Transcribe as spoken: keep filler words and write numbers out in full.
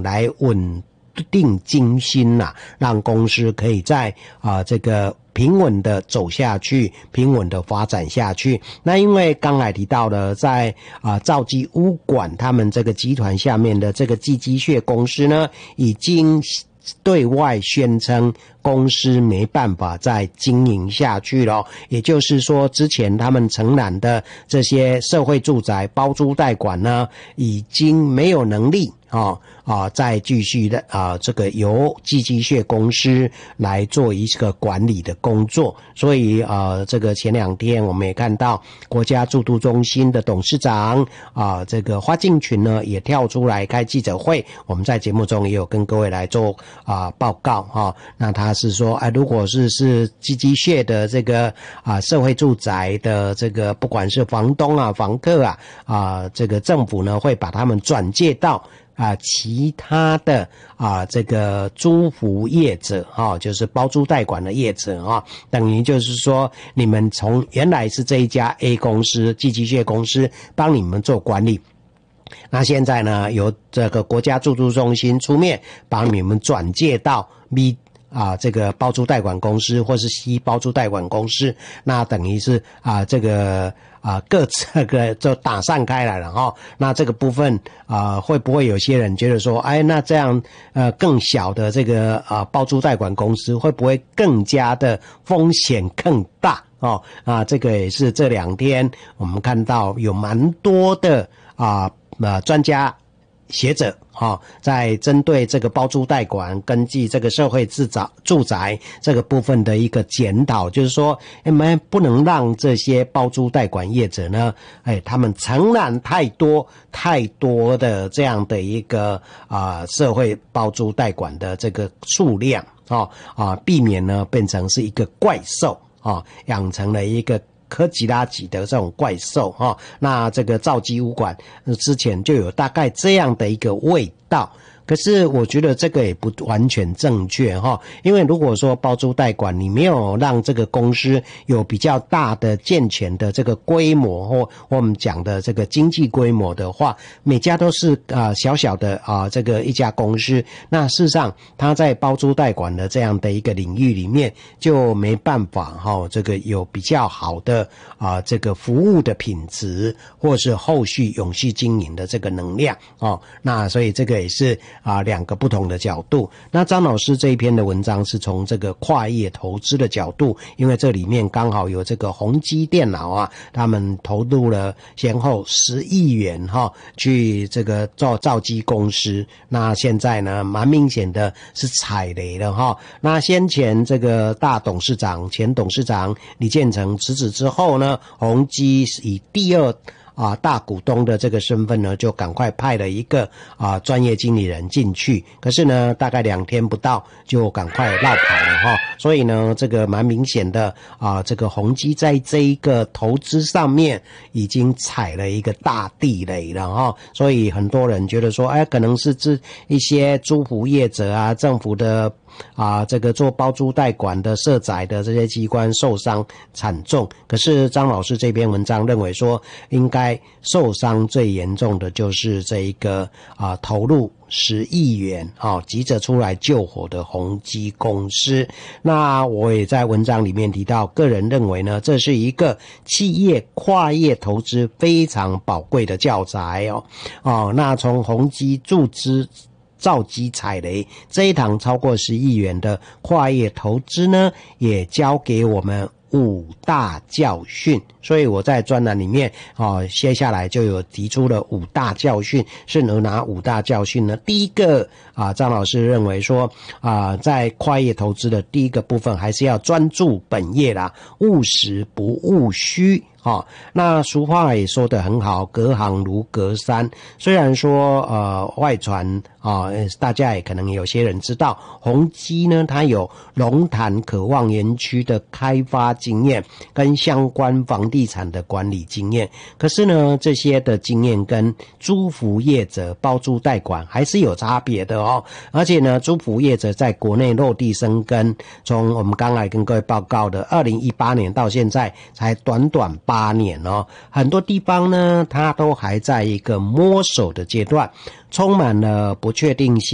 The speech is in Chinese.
来稳定军心呐、啊，让公司可以在啊、呃、这个平稳的走下去，平稳的发展下去。那因为刚才提到了在啊、呃、兆基物管他们这个集团下面的这个寄机械公司呢，已经对外宣称公司没办法再经营下去了，也就是说之前他们承揽的这些社会住宅包租代管呢，已经没有能力啊啊再继续的啊这个由寄机械公司来做一个管理的工作。所以啊这个前两天我们也看到国家住都中心的董事长啊这个花敬群呢也跳出来开记者会，我们在节目中也有跟各位来做啊报告哈、啊。那他是说啊如果是是寄机械的这个啊社会住宅的这个不管是房东啊房客啊啊这个政府呢会把他们转介到啊，其他的啊，这个租服业者啊，就是包租代管的业者啊，等于就是说，你们从原来是这一家 A 公司寄机械公司帮你们做管理，那现在呢，由这个国家住都中心出面帮你们转介到 B。啊，这个包租代管公司或是 C 包租代管公司，那等于是啊，这个啊各这个就打散开来了哈。那这个部分啊，会不会有些人觉得说，哎，那这样呃更小的这个啊包租代管公司会不会更加的风险更大哦？啊，这个也是这两天我们看到有蛮多的啊呃专家学者啊，在针对这个包租代管根据这个社会住宅住宅这个部分的一个检讨，就是说我们不能让这些包租代管业者呢，哎，他们承揽太多太多的这样的一个啊、呃、社会包租代管的这个数量啊啊，避免呢变成是一个怪兽啊，养成了一个科吉拉级的这种怪兽哈，那这个兆基物管之前就有大概这样的一个味道。可是我觉得这个也不完全正确哈，因为如果说包租代管你没有让这个公司有比较大的健全的这个规模或我们讲的这个经济规模的话，每家都是啊、呃、小小的啊、呃、这个一家公司，那事实上它在包租代管的这样的一个领域里面就没办法哈、哦、这个有比较好的啊、呃、这个服务的品质或是后续永续经营的这个能量哦，那所以这个也是啊，两个不同的角度。那张老师这一篇的文章是从这个跨业投资的角度，因为这里面刚好有这个宏基电脑啊，他们投入了先后十亿元哈、哦，去这个做兆基公司。那现在呢，蛮明显的是踩雷了哈、哦。那先前这个大董事长、前董事长李建成辞职之后呢，宏基以第二。啊，大股东的这个身份呢，就赶快派了一个啊专业经理人进去。可是呢，大概两天不到就赶快落跑了哈。所以呢，这个蛮明显的啊，这个宏基在这一个投资上面已经踩了一个大地雷了哈。所以很多人觉得说，哎，可能是这一些租服业者啊，政府的。啊，这个做包租代管的社宅的这些机关受伤惨重，可是张老师这篇文章认为说，应该受伤最严重的就是这一个啊投入十亿元啊急着出来救火的宏基公司。那我也在文章里面提到，个人认为呢，这是一个企业跨业投资非常宝贵的教材哦。哦，那从宏基注资。兆基踩雷这一堂超过十亿元的跨业投资呢，也教给我们五大教训。所以我在专栏里面哦，接下来就有提出了五大教训，是哪五大教训呢？第一个啊，张老师认为说啊，在跨业投资的第一个部分还是要专注本业啦，务实不务虚。哦，那俗话也说得很好，隔行如隔山。虽然说呃外传啊、呃，大家也可能有些人知道，宏基呢它有龙潭渴望园区的开发经验跟相关房地产的管理经验，可是呢这些的经验跟租服业者包租代管还是有差别的哦。而且呢租服业者在国内落地生根，从我们刚才跟各位报告的二零一八年到现在才短短八八年哦，很多地方呢，它都还在一个摸索的阶段，充满了不确定性。